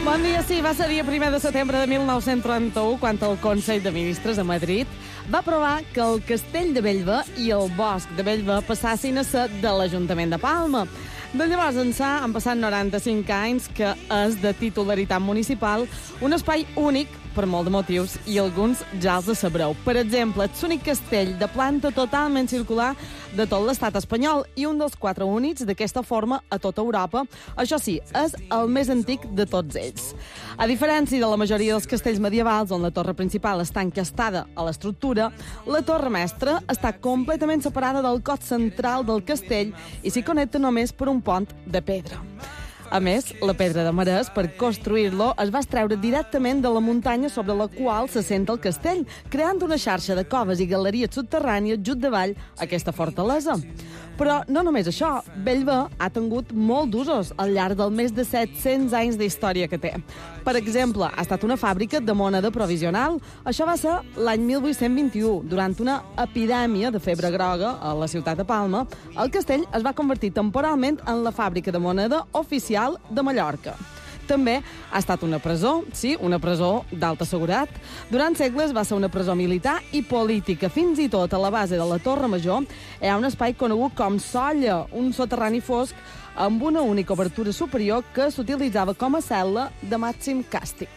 Bon dia, sí, va ser dia 1 de setembre de 1931 quan el Consell de Ministres a Madrid va aprovar que el Castell de Bellver i el Bosc de Bellver passassin a ser de l'Ajuntament de Palma. De llavors ençà han passat 95 anys que és de titularitat municipal, un espai únic per molt de motius i alguns ja els sabreu. Per exemple, és l'únic castell de planta totalment circular de tot l'estat espanyol i un dels 4 únics d'aquesta forma a tota Europa. Això sí, és el més antic de tots ells. A diferència de la majoria dels castells medievals on la torre principal està encastada a l'estructura, la torre mestra està completament separada del cos central del castell i s'hi connecta només per un pont de pedra. A més, la pedra de marès, per construir-lo, es va extreure directament de la muntanya sobre la qual s'assenta el castell, creant una xarxa de coves i galeries subterrànies just davall aquesta fortalesa. Però no només això, Bellver ha tingut molt d'usos al llarg dels més de 700 anys d'història que té. Per exemple, ha estat una fàbrica de moneda provisional. Això va ser l'any 1821, durant una epidèmia de febre groga a la ciutat de Palma. El castell es va convertir temporalment en la fàbrica de moneda oficial de Mallorca. També ha estat una presó, sí, una presó d'alta seguretat. Durant segles va ser una presó militar i política. Fins i tot a la base de la Torre Major hi ha un espai conegut com Solla, un soterrani fosc amb una única obertura superior que s'utilitzava com a cel·la de màxim càstig.